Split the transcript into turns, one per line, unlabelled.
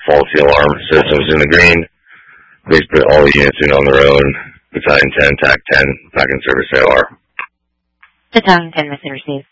faulty alarm systems in the green. Please put all the units in on their own. Battalion 10, TAC 10, back in service AR.
Battalion 10, message received.